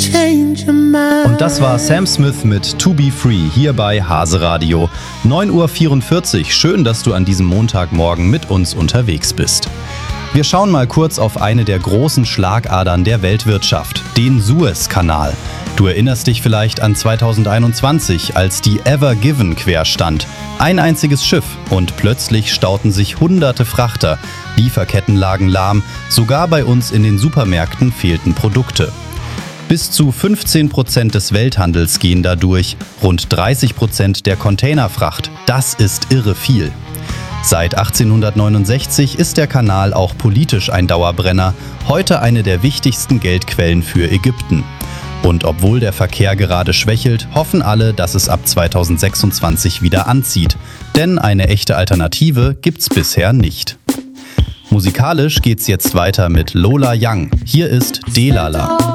Und das war Sam Smith mit To Be Free hier bei Hase Radio. 9:44 Uhr. Schön, dass du an diesem Montagmorgen mit uns unterwegs bist. Wir schauen mal kurz auf eine der großen Schlagadern der Weltwirtschaft, den Suezkanal. Du erinnerst dich vielleicht an 2021, als die Ever Given quer stand. Ein einziges Schiff und plötzlich stauten sich hunderte Frachter. Lieferketten lagen lahm, sogar bei uns in den Supermärkten fehlten Produkte. Bis zu 15% des Welthandels gehen dadurch, rund 30% der Containerfracht. Das ist irre viel. Seit 1869 ist der Kanal auch politisch ein Dauerbrenner, heute eine der wichtigsten Geldquellen für Ägypten. Und obwohl der Verkehr gerade schwächelt, hoffen alle, dass es ab 2026 wieder anzieht. Denn eine echte Alternative gibt's bisher nicht. Musikalisch geht's jetzt weiter mit Lola Young. Hier ist Delala.